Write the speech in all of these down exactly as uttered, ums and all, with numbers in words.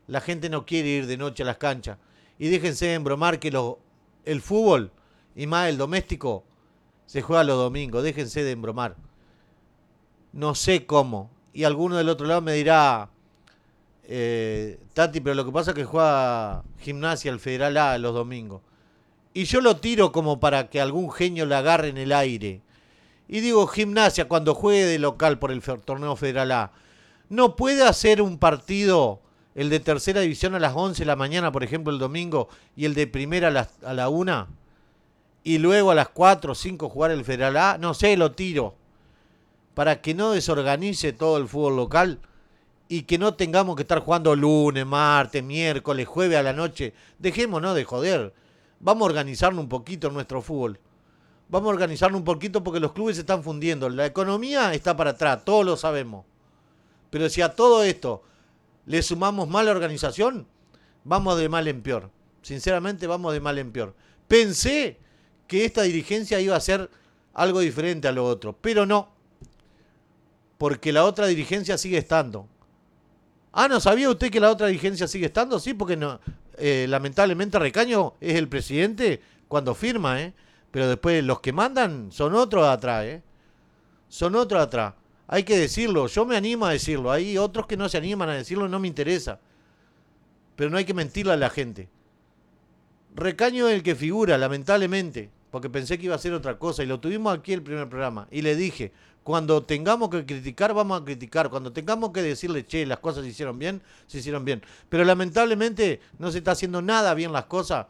La gente no quiere ir de noche a las canchas. Y déjense de embromar que lo, el fútbol, y más el doméstico, se juega los domingos. Déjense de embromar. No sé cómo. Y alguno del otro lado me dirá, eh, Tati, pero lo que pasa es que juega Gimnasia el Federal A los domingos. Y yo lo tiro como para que algún genio le agarre en el aire. Y digo, Gimnasia, cuando juegue de local por el torneo Federal A, no puede hacer un partido, el de tercera división a las once de la mañana, por ejemplo, el domingo, y el de primera a, las, a la una, y luego a las cuatro o cinco jugar el Federal A. No sé, lo tiro. Para que no desorganice todo el fútbol local y que no tengamos que estar jugando lunes, martes, miércoles, jueves a la noche. Dejémonos de joder. Vamos a organizarnos un poquito en nuestro fútbol. Vamos a organizarnos un poquito porque los clubes se están fundiendo. La economía está para atrás, todos lo sabemos. Pero si a todo esto le sumamos mala organización, vamos de mal en peor. Sinceramente, vamos de mal en peor. Pensé que esta dirigencia iba a ser algo diferente a lo otro, pero no. Porque la otra dirigencia sigue estando. Ah, ¿no sabía usted que la otra dirigencia sigue estando? Sí, porque no, eh, lamentablemente Recaño es el presidente cuando firma, ¿eh? Pero después los que mandan son otros de atrás, ¿eh? Son otros de atrás. Hay que decirlo, yo me animo a decirlo. Hay otros que no se animan a decirlo, no me interesa. Pero no hay que mentirle a la gente. Recaño es el que figura, lamentablemente, porque pensé que iba a ser otra cosa y lo tuvimos aquí el primer programa. Y le dije, cuando tengamos que criticar, vamos a criticar. Cuando tengamos que decirle, che, las cosas se hicieron bien, se hicieron bien. Pero lamentablemente no se está haciendo nada bien las cosas.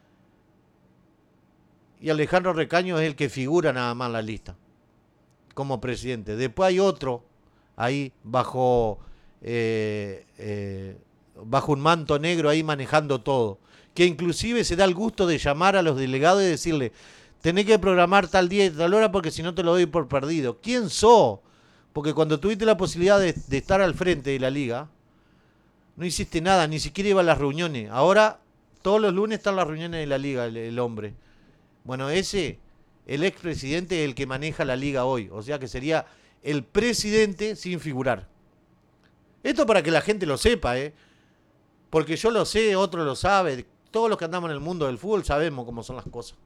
Y Alejandro Recaño es el que figura nada más en la lista como presidente. Después hay otro ahí bajo, eh, eh, bajo un manto negro ahí manejando todo. Que inclusive se da el gusto de llamar a los delegados y decirle, tenés que programar tal día y tal hora porque si no te lo doy por perdido. ¿Quién sos? Porque cuando tuviste la posibilidad de, de estar al frente de la liga, no hiciste nada, ni siquiera iba a las reuniones. Ahora, todos los lunes están las reuniones de la liga, el, el hombre. Bueno, ese, el expresidente es el que maneja la liga hoy. O sea que sería el presidente sin figurar. Esto para que la gente lo sepa, ¿eh? Porque yo lo sé, otro lo sabe. Todos los que andamos en el mundo del fútbol sabemos cómo son las cosas.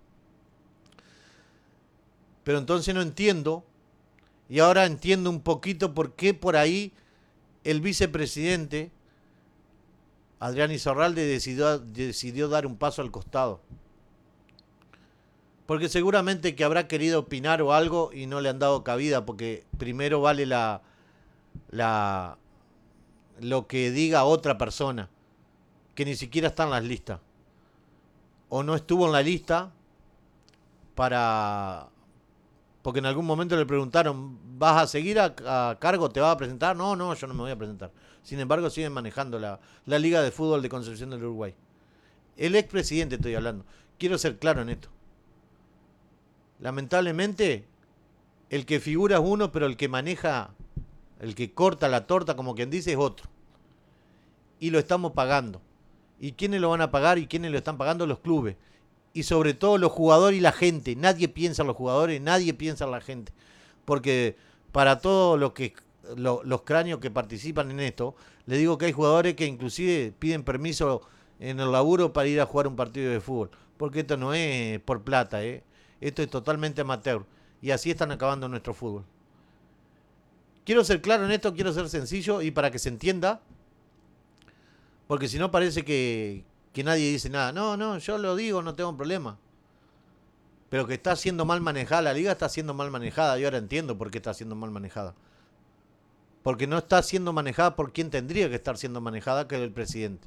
Pero entonces no entiendo. Y ahora entiendo un poquito por qué por ahí el vicepresidente, Adrián Izarralde, decidió, decidió dar un paso al costado. Porque seguramente que habrá querido opinar o algo y no le han dado cabida, porque primero vale la, la lo que diga otra persona, que ni siquiera está en las listas. O no estuvo en la lista para... Porque en algún momento le preguntaron, ¿vas a seguir a, a cargo? ¿Te vas a presentar? No, no, yo no me voy a presentar. Sin embargo, siguen manejando la, la Liga de Fútbol de Concepción del Uruguay. El expresidente estoy hablando. Quiero ser claro en esto. Lamentablemente, el que figura es uno, pero el que maneja, el que corta la torta, como quien dice, es otro. Y lo estamos pagando. ¿Y quiénes lo van a pagar y quiénes lo están pagando? Los clubes. Y sobre todo los jugadores y la gente. Nadie piensa en los jugadores, nadie piensa en la gente. Porque para todos los que lo, los cráneos que participan en esto, les digo que hay jugadores que inclusive piden permiso en el laburo para ir a jugar un partido de fútbol. Porque esto no es por plata, ¿eh? Esto es totalmente amateur. Y así están acabando nuestro fútbol. Quiero ser claro en esto, quiero ser sencillo y para que se entienda. Porque si no parece que, que nadie dice nada. No, no, yo lo digo, no tengo problema. Pero que está siendo mal manejada la liga, está siendo mal manejada. Yo ahora entiendo por qué está siendo mal manejada. Porque no está siendo manejada por quien tendría que estar siendo manejada, que es el presidente.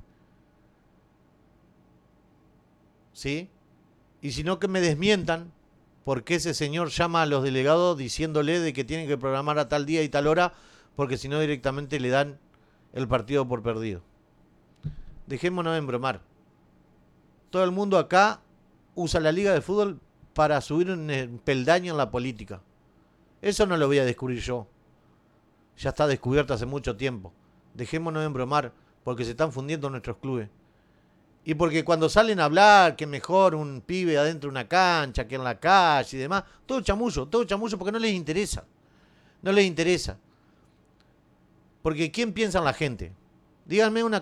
¿Sí? Y si no, que me desmientan por qué ese señor llama a los delegados diciéndole de que tienen que programar a tal día y tal hora, porque si no directamente le dan el partido por perdido. Dejémonos de embromar. Todo el mundo acá usa la liga de fútbol para subir un peldaño en la política. Eso no lo voy a descubrir yo. Ya está descubierto hace mucho tiempo. Dejémonos de embromar porque se están fundiendo nuestros clubes. Y porque cuando salen a hablar que mejor un pibe adentro de una cancha que en la calle y demás, todo chamullo, todo chamullo porque no les interesa. No les interesa. Porque ¿quién piensa en la gente? Díganme una